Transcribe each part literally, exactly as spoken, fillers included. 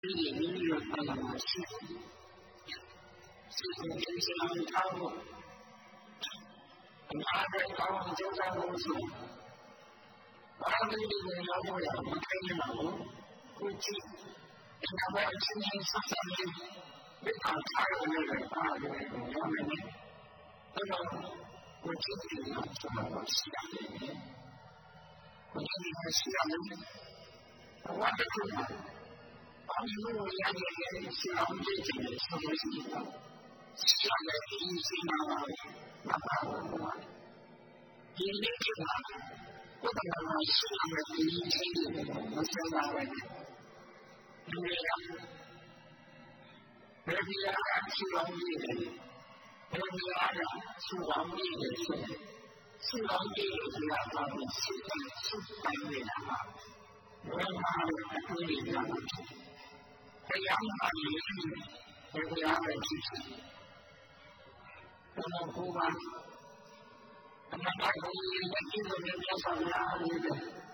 ဒီနည်းရပါလာရှိစိတ်ကိုကြည်အောင်ထားဖို့အများကြီးကောင်းကြိုးစားဖို့ဆိုဘာလို့ဒီလိုရောက်ရမခိုင်းမှာလို့ကိုကြည့်ဒီမှာအချင်းချင်းဆက်ဆံရေးဒီအောင်ထားရတဲ့အားတွေကိုရမယ်အဲ့တော့ကိုကြည့်နေတော့ကျွန်တော်ရှိရတယ်ကိုကြည့်နေရှိရတယ်ဘာလို့လဲဘာလို့ရရရရှိအောင်ကြည့်နေဆိုလို့ရှိတော့ရှိရတယ်ဒီစီနာပါဘာပါလို့ဒီနေ့ကဘုရားရှိတဲ့ဒီချင်းတွေမစမ်းပါဘူးဒီနေ့ကဘယ်ဒီယာရှိအောင်ကြည့်နေဘယ်ဒီယာကရှိအောင်ကြည့်နေဆိုရှိအောင်ကြည့်ရတာကိုစိတ်နဲ့စိတ်တိုင်းနေတာပါဘယ်မှာလဲအခုဒီကဘယ်ရောက်မှလဲဘယ်ရောက်လဲကြည့်ဘယ်မှာကိုပါအမှန်တရားကိုယဉ်ကျေးလို့ပြောဆောင်ရအောင်လို့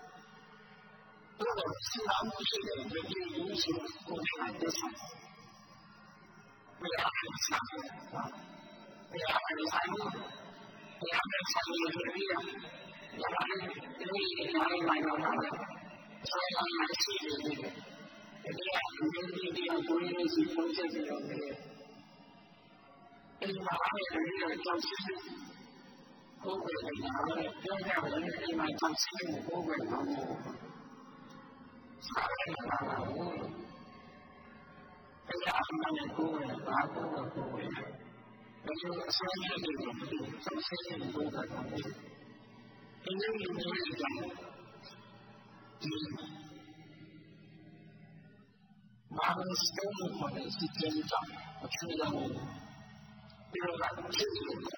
တော့စီအောင်ရှိတဲ့ဒီလိုရှိကိုယ်ကတက်ဆောင်ဘယ်အားဖြင့်ဆောင်ဘယ်အားဖြင့်ဆောင်ဘယ်အားဖြင့်ဆောင်ရည်ရည်ရပါတယ်ဒီလိုနိုင်နိုင်တော့ဆိုင်အောင်ရှိတယ်ဒီကဒီဒီဒီကိုရင်းစီပုံစံတွေတော့အဲ့ဒီမှာအဲ့ဒီကြောင့်ကိုယ်ကိုယ်ကလည်းပြောကြတယ်ဒီမှာကြောင့်ရှိနေကိုယ်ကိုယ်ကစားရတာပါဘူးအဲ့ဒါအမှန်ကိုယ်ကဘာကိုယ်ကိုယ်ဘယ်လိုအစမ်းရည်ကိုကြောင့်ရှိနေကိုယ်ကဒီလိုမျိုးမျိုးကြောင့်ဒီမာနစတုံးကိုလည်းစိတ်ကြမ်းကြောင့်အချမ်းသာလို့ဒီလိုကဖြစ်နေတယ်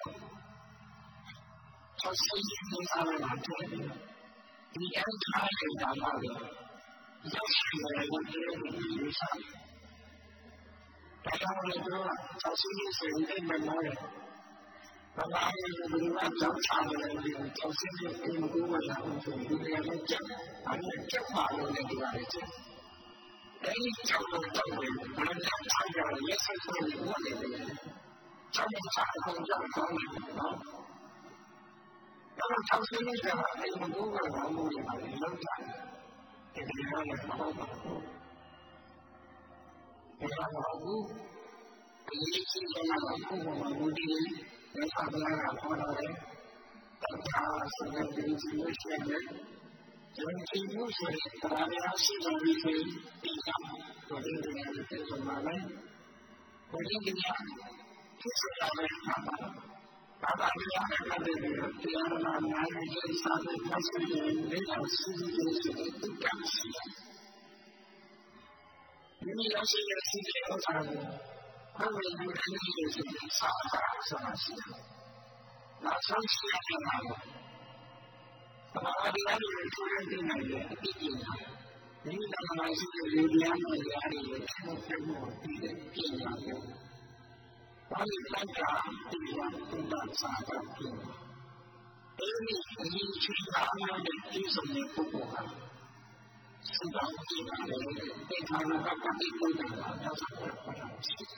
ဆောက်ရှိနေစားရတာတွေ့တယ်ဒီအန်ထားရတာမှလည်းရောက်ရှိတယ်လို့ပြောနေလို့စားတယ်ဒါကြောင့်လည်းတော့ဆောက်ရှိနေစေတဲ့မမောတယ်ဘာသာရေးဘယ်လိုကြောင့်ချတယ်လဲဆောက်ရှိနေအိမ်ကိုဝင်လာလို့ဆိုဒီနေရာမှာချက်အဲ့ဒီချက်ပါလို့လည်းဒီပါလေချက်အဲ့ဒီချက်ကိုတော့ဘယ်လိုထားကြလဲရက်ဆက်ဆုံးလို့ပြောနေတယ်ကျောင်းမှာအကုန်ကြောက်ကောင်းတယ်နော်အဲ့တော့ဆောက်ရှိနေတာအိမ်ကိုဝင်လာလို့လည်းလောက်ကြတယ်ဒီလိုလည်းမဟုတ်ပါဘူးဘယ်လိုဟုတ်ဒီလိုရှိနေတာကဘုရားဘုရားလက်ဆောင်လာတာပေါ်တော့တယ်ဒါဆိုရင်ဒီလိုရှိနေတယ်ကျွန်တော်ဒီလိုဆိုရင်ဒါလည်းရှိတယ်ဒီလိုဒီကဘယ်လိုလဲပြောမှလည်းဘယ်လိုလဲဖြစ်နေတာလဲဘာသာရေးရတယ်တဲ့တရားနာနာရေးစာပေပတ်စံတွေလည်းရှိနေတယ်ဆိုတော့ဒီကရှိတယ်ဒီလိုရှိတဲ့စီးတဲ့ဥစ္စာကိုဘယ်လိုလုပ်ရလဲဆိုတော့စာစာစာရှိတယ်နောက်ဆုံးရှိတယ်မှာဘာသာရေးတွေထူးထူးနေတယ်အပြည့်အစုံဒီလိုမှရှိတဲ့လူများတွေရတယ်လို့ပြောဖို့ပြီးတယ်ပြင်ရတယ်ဘာလို့လဲကဒီလိုပုံစံစားတယ်အဲ့ဒီအရင်ချစ်တာမျိုးနဲ့ဒီစုံတဲ့ပုဂ္ဂိုလ်ဟာစံတော်ကြည့်တယ်ဒီခါကကတိပုံစံတော့ဆက်ပေါ်တာရှိတယ်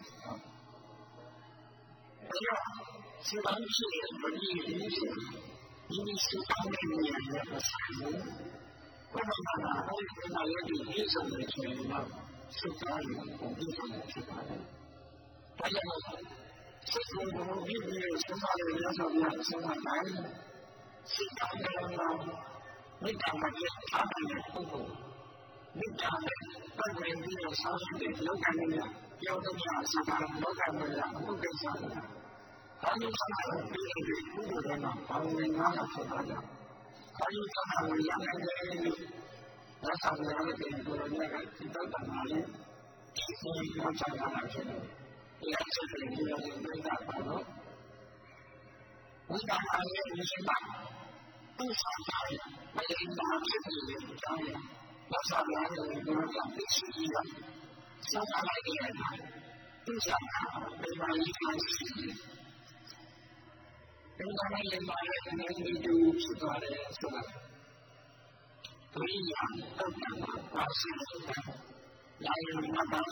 အဲ့တော့စံတော်ရှိတဲ့ဘယ်လိုလဲဆိုဒီလိုစံတော်နဲ့နေရာနဲ့ပတ်သက်လို့ဘယ်မှာလဲအဲ့ဒီမှာရတဲ့ဒီစုံတဲ့ဆိုရင်တော့စံတော်ကိုဒီစုံတဲ့ဖြစ်ပါတယ်ဒါကြောင့်စိတ်ကိုဘုရားပြည့်စုံတဲ့ရသော်ပြဆုံးမှာတိုင်းစိတ်ကောင်းတဲ့လောမိတ္တမှာပြထားတဲ့ပုဂ္ဂိုလ်မိတ္တနဲ့ပတ်သက်ပြီးတော့ဆောင်းတဲ့လောကနဲ့ပြောတဲ့စကားလောကနဲ့ဘုဒ္ဓဆရာဘာလို့ဆောင်းတဲ့ဒီဘုဒ္ဓရဲ့မှာဘာဝင်လာတာဆိုတာလဲဘာလို့ဆောင်းတဲ့ရမယ်လဲလက်ဆောင်ရတဲ့ဒီလိုနဲ့ဒီတော့တမှားလေးဒီကိုရောက်ချင်တာဖြစ်တယ်ဒီအချက်တွေဒီလိုမျိုးတာပါတော့ဝိသမာရဲ့ဒီစပါသူ့ဆောင်တယ်မရင်းတာဖြစ်နေတယ်ကြောင်းရလက်ဆောင်ရတယ်ဒီလိုကသိရှိရဆောင်းလာတယ်သူ့ဆောင်တာဒီမှာရေးထားရှိတယ်ဒီမှာလည်းမာရဲ့ဒီလိုဖြစ်သွားတယ်ဆိုတာဘယ်ရအောင်တော့ပါရှိတယ်来人，那当时